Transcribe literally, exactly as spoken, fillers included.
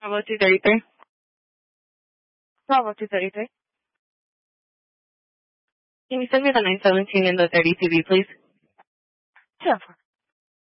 Bravo two thirty-three. Bravo two thirty-three. Can you send me the nine seventeen and the thirty-two B, please? Sure.